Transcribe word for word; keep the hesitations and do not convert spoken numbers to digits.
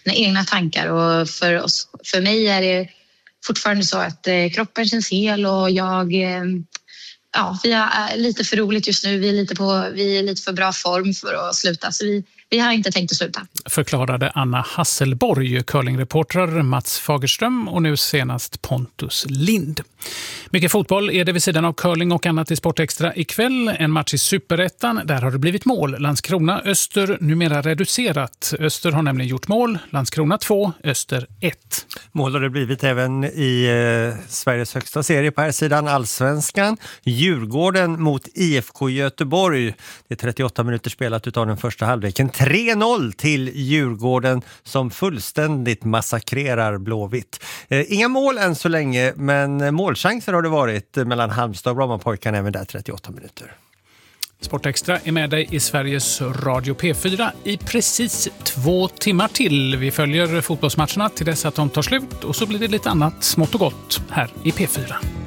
mina egna tankar. Och för, oss, för mig är det fortfarande så att eh, kroppen känns hel och jag... Eh, ja, vi är lite för roligt just nu. Vi är lite, på, vi är lite för bra form för att sluta. Så vi, vi har inte tänkt att sluta. Förklarade Anna Hasselborg, curlingreportrar Mats Fagerström och nu senast Pontus Lind. Mycket fotboll är det vid sidan av curling och annat i Sportextra ikväll. En match i Superettan, där har det blivit mål. Landskrona Öster numera reducerat. Öster har nämligen gjort mål. Landskrona två, Öster ett. Mål har det blivit även i eh, Sveriges högsta serie på här sidan, Allsvenskan. Djurgården mot I F K Göteborg. Det är trettioåtta minuter spelat utav den första halvleken. tre noll till Djurgården som fullständigt massakrerar Blåvitt. Eh, inga mål än så länge, men målchanser har det varit mellan Halmstad och Brommapojkarna även där trettioåtta minuter. Sportextra är med dig i Sveriges Radio P fyra i precis två timmar till. Vi följer fotbollsmatcherna till dess att de tar slut och så blir det lite annat smått och gott här i P fyra.